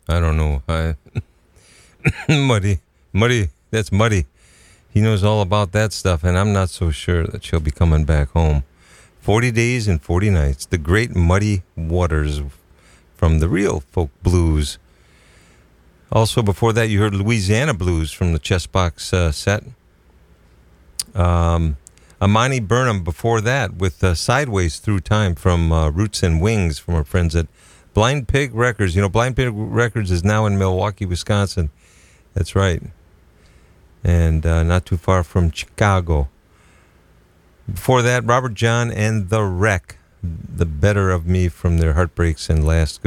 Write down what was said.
I don't know. Muddy. That's Muddy. He knows all about that stuff, and I'm not so sure that she'll be coming back home. 40 Days and 40 Nights. The great Muddy Waters from the real folk blues. Also, before that, you heard Louisiana Blues from the Chessbox set. Amani Burnham before that with Sideways Through Time from Roots and Wings from our friends at Blind Pig Records. You know, Blind Pig Records is now in Milwaukee, Wisconsin. That's right. And not too far from Chicago. Before that, Robert John and The Wreck, The Better of Me from their Heartbreaks and Last